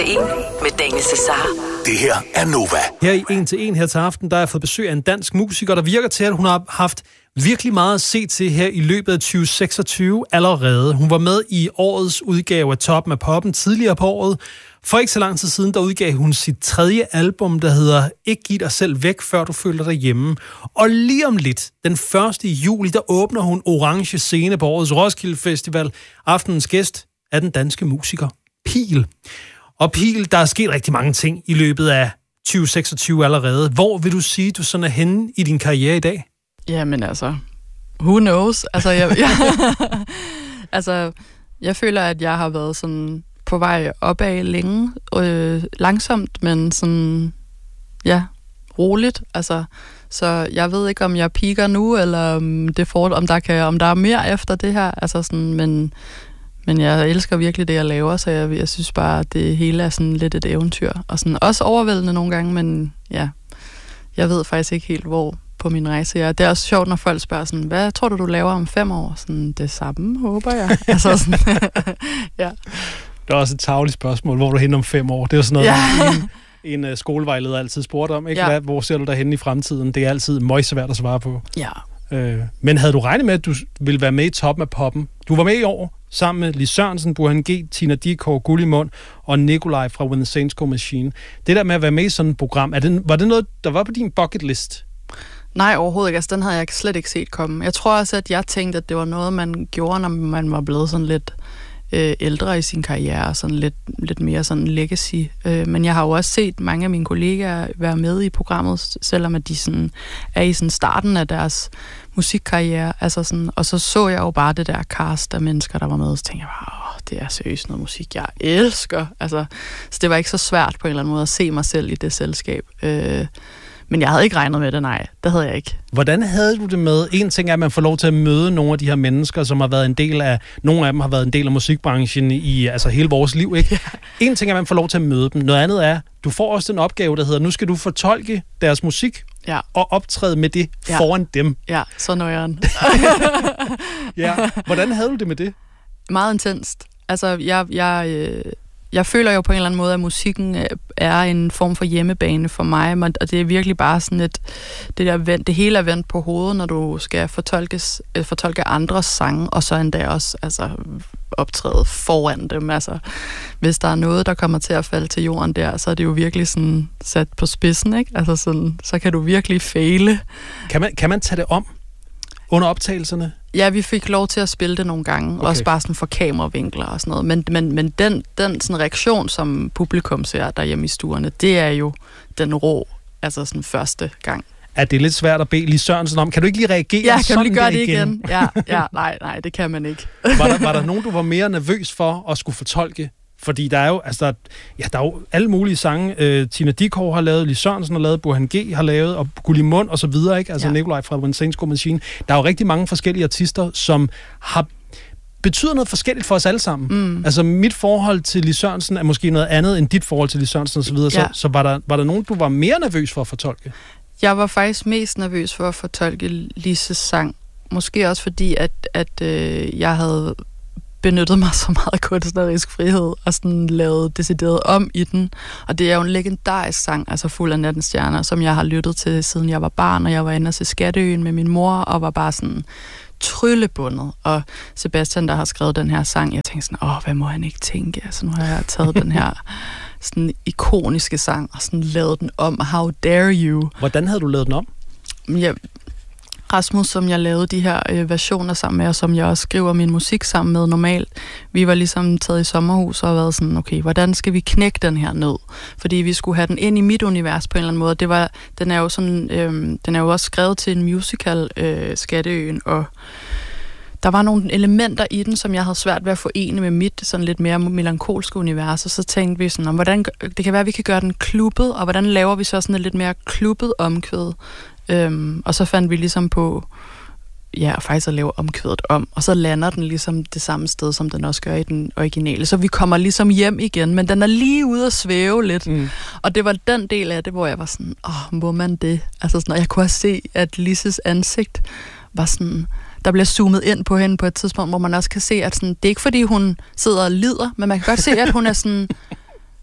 til 1 med Daniel Cesar. Det her er Nova. Her i 1 til 1 her til aften, der har jeg fået besøg af en dansk musiker, der virker til, at hun har haft virkelig meget at se til her i løbet af 2026 allerede. Hun var med i årets udgave af Toppen af Poppen tidligere på året. For ikke så lang tid siden, der udgav hun sit 3. album, der hedder Ikke giv dig selv væk, før du føler dig hjemme. Og lige om lidt, den 1. juli, der åbner hun Orange Scene på årets Roskilde Festival. Aftenens gæst er den danske musiker Pihl. Og Pihl, der er sket rigtig mange ting i løbet af 2026 allerede. Hvor vil du sige, du sådan er henne i din karriere i dag? Jamen altså, who knows? Altså, jeg føler, at jeg har været sådan på vej opad længe, langsomt, men sådan, ja, roligt. Altså, så jeg ved ikke, om jeg peaker nu, eller om der er mere efter det her. Altså sådan, men jeg elsker virkelig det, jeg laver, så jeg synes bare, at det hele er sådan lidt et eventyr. Og sådan også overvældende nogle gange, men ja, jeg ved faktisk ikke helt, hvor på min rejse. Det er også sjovt, når folk spørger sådan, hvad tror du laver om 5 år? Sådan, det samme, håber jeg. Altså sådan, ja. Det er også et tarveligt spørgsmål, hvor er du henne om 5 år? Det er jo sådan noget, en skolevejleder altid spurgte om, ikke? Ja. Hvor ser du dig henne i fremtiden? Det er altid møgsvært at svare på. Ja. Men havde du regnet med, at du ville være med i Toppen af Poppen? Du var med i år, sammen med Lis Sørensen, Burhan G, Tina Dickow, Gullimund og Nikolaj fra When the Saints Go Machine. Det der med at være med i sådan et program, var det noget, der var på din bucket list? Nej, overhovedet ikke. Altså, den havde jeg slet ikke set komme. Jeg tror også, at jeg tænkte, at det var noget, man gjorde, når man var blevet sådan lidt ældre i sin karriere, sådan lidt mere sådan legacy. Men jeg har jo også set mange af mine kollegaer være med i programmet, selvom at de sådan er i sådan starten af deres musikkarriere. Altså sådan, og så jeg jo bare det der cast af mennesker, der var med, og så tænkte jeg bare, det er seriøst noget musik, jeg elsker. Altså, så det var ikke så svært på en eller anden måde at se mig selv i det selskab. Men jeg havde ikke regnet med det, nej. Det havde jeg ikke. Hvordan havde du det med? En ting er, at man får lov til at møde nogle af de her mennesker, som har været en del af... Nogle af dem har været en del af musikbranchen i altså hele vores liv, ikke? Ja. En ting er, at man får lov til at møde dem. Noget andet er, du får også den opgave, der hedder, nu skal du fortolke deres musik og optræde med det foran dem. Ja, så nøjeren. Ja. Hvordan havde du det med det? Meget intenst. Altså, jeg føler jo på en eller anden måde, at musikken er en form for hjemmebane for mig, og det er virkelig bare sådan det hele er vendt på hovedet, når du skal fortolke andres sange, og så endda også altså, optræde foran dem. Altså, hvis der er noget, der kommer til at falde til jorden der, så er det jo virkelig sådan sat på spidsen, ikke? Altså sådan, så kan du virkelig fejle. Kan man tage det om under optagelserne? Ja, vi fik lov til at spille det nogle gange, okay. Også bare sådan for kameravinkler og sådan noget. Men den sådan reaktion, som publikum ser derhjemme i stuerne, det er jo den rå, altså sådan første gang. Er det lidt svært at bede Lis Sørensen om? Kan du ikke lige reagere? Ja, kan du lige gøre det igen? Ja, nej, det kan man ikke. Var der nogen, du var mere nervøs for at skulle fortolke? Fordi der er jo, der er jo alle mulige sange. Tina Dickow har lavet, Lis Sørensen har lavet, Burhan G har lavet, og Gullimund og så videre, ikke? Altså Nikolaj fra When the Saints Go Machine. Der er jo rigtig mange forskellige artister, som betyder noget forskelligt for os alle sammen. Mm. Altså mit forhold til Lis Sørensen er måske noget andet end dit forhold til Lis Sørensen og så videre. Ja. Så var der nogen, du var mere nervøs for at fortolke? Jeg var faktisk mest nervøs for at fortolke Lises sang. Måske også fordi, at jeg havde benyttet mig så meget kunstnerisk frihed og sådan lavet decideret om i den. Og det er jo en legendarisk sang, altså Fuld af nattens stjerner, som jeg har lyttet til, siden jeg var barn, og jeg var inde og se Skatteøen med min mor, og var bare sådan tryllebundet. Og Sebastian, der har skrevet den her sang, jeg tænkte sådan, hvad må han ikke tænke? Altså nu har jeg taget den her sådan ikoniske sang og sådan lavet den om. How dare you? Hvordan havde du lavet den om? Rasmus, som jeg lavede de her versioner sammen med, og som jeg også skriver min musik sammen med normalt, vi var ligesom taget i sommerhus og været sådan, okay, hvordan skal vi knække den her ned? Fordi vi skulle have den ind i mit univers på en eller anden måde. Den er jo sådan, den er jo også skrevet til en musical, Skatteøen, og der var nogle elementer i den, som jeg havde svært ved at forene med mit sådan lidt mere melankolske univers, og så tænkte vi sådan, hvordan, det kan være, at vi kan gøre den klubbet, og hvordan laver vi så sådan et lidt mere klubbet omkvæd? Og så fandt vi ligesom på, faktisk at lave omkvædet om, og så lander den ligesom det samme sted, som den også gør i den originale. Så vi kommer ligesom hjem igen, men den er lige ude at svæve lidt. Mm. Og det var den del af det, hvor jeg var sådan, må man det? Altså sådan, og jeg kunne også se, at Lises ansigt var sådan, der bliver zoomet ind på hende på et tidspunkt, hvor man også kan se, at sådan, det er ikke fordi, hun sidder og lider, men man kan godt se, at hun er sådan,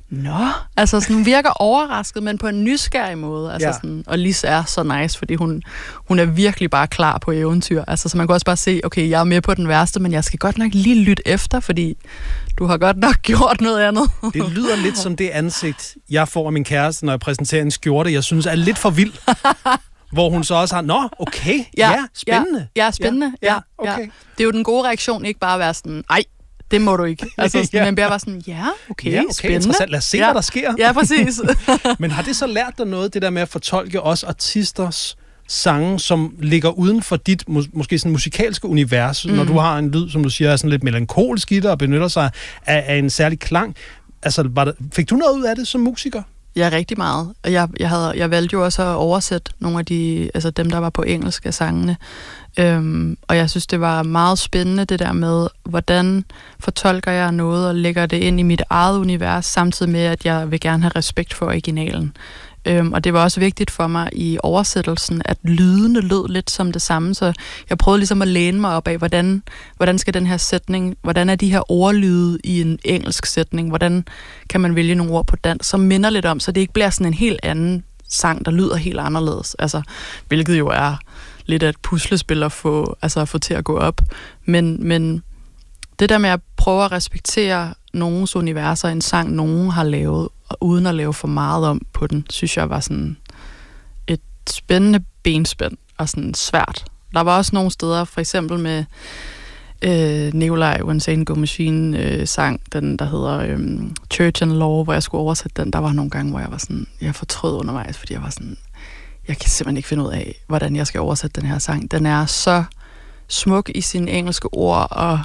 nå, altså sådan, hun virker overrasket, men på en nysgerrig måde. Altså sådan, og Lis er så nice, fordi hun er virkelig bare klar på eventyr. Altså, så man kan også bare se, okay, jeg er med på den værste, men jeg skal godt nok lige lytte efter, fordi du har godt nok gjort noget andet. Det lyder lidt som det ansigt, jeg får af min kæreste, når jeg præsenterer en skjorte, jeg synes er lidt for vild. Hvor hun så også har, nå, okay, spændende. Ja, spændende. Ja, okay. Det er jo den gode reaktion, ikke bare at være sådan, ej, det må du ikke. Altså, sådan, men bare sådan, okay, spændende. Interessant. Lad os se, hvad der sker. Ja, præcis. Men har det så lært dig noget, det der med at fortolke også artisters sange, som ligger uden for dit måske sådan musikalske univers, når du har en lyd, som du siger, er sådan lidt melankolisk i dig og benytter sig af en særlig klang? Altså, fik du noget ud af det som musiker? Ja, rigtig meget. Og jeg valgte jo også at oversætte nogle af dem, der var på engelsk af sangene. Og jeg synes, det var meget spændende, det der med, hvordan fortolker jeg noget og lægger det ind i mit eget univers, samtidig med, at jeg vil gerne have respekt for originalen. Og det var også vigtigt for mig i oversættelsen, at lydene lød lidt som det samme, så jeg prøvede ligesom at læne mig op af, hvordan skal den her sætning, hvordan er de her ordlyde i en engelsk sætning, hvordan kan man vælge nogle ord på dansk, som minder lidt om, så det ikke bliver sådan en helt anden sang, der lyder helt anderledes, altså, hvilket jo er lidt af et puslespil at få til at gå op, men det der med at prøve at respektere nogens universer, en sang, nogen har lavet, og uden at lave for meget om på den, synes jeg var sådan et spændende benspænd og sådan svært. Der var også nogle steder, for eksempel med Nikolaj When Satan Go Machine sang, den der hedder Church and Law, hvor jeg skulle oversætte den. Der var nogle gange, hvor jeg var sådan, jeg fortrød undervejs, fordi jeg var sådan, jeg kan simpelthen ikke finde ud af, hvordan jeg skal oversætte den her sang. Den er så smuk i sine engelske ord, og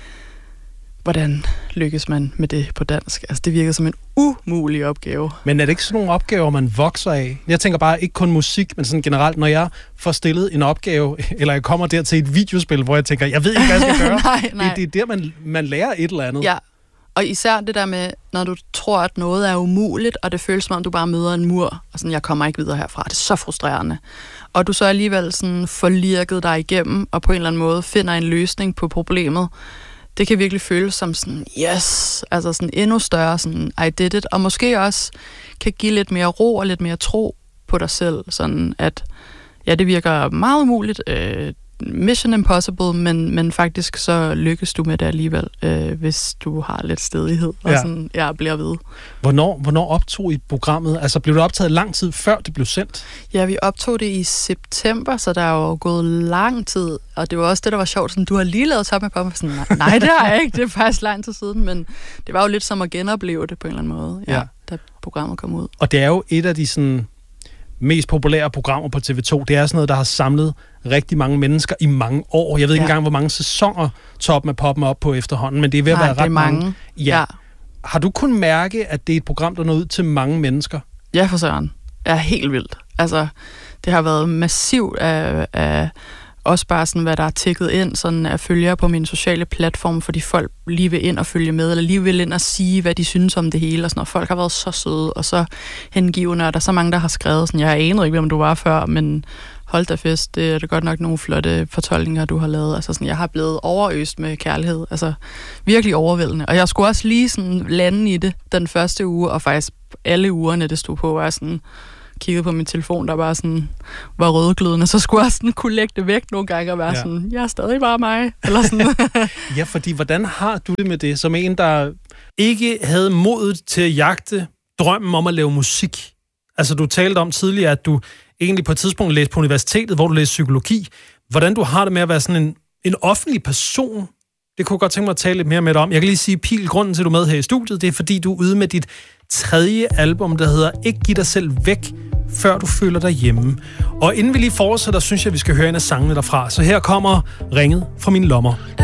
hvordan lykkes man med det på dansk? Altså, det virker som en umulig opgave. Men er det ikke sådan nogle opgaver, man vokser af? Jeg tænker bare, ikke kun musik, men sådan generelt, når jeg får stillet en opgave, eller jeg kommer der til et videospil, hvor jeg tænker, jeg ved ikke, hvad jeg skal gøre. nej. Det er der, man lærer et eller andet. Ja, og især det der med, når du tror, at noget er umuligt, og det føles som om, du bare møder en mur, og sådan, jeg kommer ikke videre herfra. Det er så frustrerende. Og du så alligevel sådan får lirket dig igennem, og på en eller anden måde finder en løsning på problemet. Det kan virkelig føles som sådan, yes, altså sådan endnu større, sådan, I did it, og måske også kan give lidt mere ro og lidt mere tro på dig selv, sådan at, ja, det virker meget umuligt, mission impossible, men faktisk så lykkes du med det alligevel, hvis du har lidt stedighed, og sådan, jeg bliver ved. Hvornår optog I programmet? Altså, blev det optaget lang tid før det blev sendt? Ja, vi optog det i september, så der er jo gået lang tid, og det var også det, der var sjovt, sådan, du har lige lavet Top med Pop, sådan, nej, det har jeg ikke, det er faktisk lang tid siden, men det var jo lidt som at genopleve det på en eller anden måde, da programmet kom ud. Og det er jo et af de sådan mest populære programmer på TV2. Det er sådan noget, der har samlet rigtig mange mennesker i mange år. Jeg ved ikke engang, hvor mange sæsoner Top med Poppen op på efterhånden, men det er ved at være ret mange. Ja. Har du kunnet mærke, at det er et program, der når ud til mange mennesker? Ja, for søren. Det er helt vildt. Altså, det har været massivt af også bare sådan, hvad der er tækket ind, sådan at følge på mine sociale platforme, fordi folk lige vil ind og følge med, eller lige vil ind og sige, hvad de synes om det hele, og sådan noget. Folk har været så søde, og så hengivende, og der er så mange, der har skrevet sådan, jeg anede ikke, hvem du var før, men hold da fest, det er godt nok nogle flotte fortolkninger, du har lavet. Altså sådan, jeg har blevet overøst med kærlighed, altså virkelig overvældende. Og jeg skulle også lige sådan lande i det den første uge, og faktisk alle ugerne, det stod på, var sådan, kiggede på min telefon, der bare sådan var rødglødende, så skulle jeg sådan kunne lægge det væk nogle gange og være sådan, jeg er stadig bare mig. Eller sådan. Ja, fordi hvordan har du det med det, som en, der ikke havde modet til at jagte drømmen om at lave musik? Altså, du talte om tidligere, at du egentlig på et tidspunkt læste på universitetet, hvor du læste psykologi. Hvordan du har det med at være sådan en offentlig person? Det kunne jeg godt tænke mig at tale lidt mere med dig om. Jeg kan lige sige, Pil, grunden til, at du er med her i studiet, det er, fordi du er ude med dit 3. album, der hedder Ikke giv dig selv væk, før du føler dig hjemme. Og inden vi lige fortsætter, synes jeg, vi skal høre en af sangene derfra. Så her kommer Ringet fra mine lommer.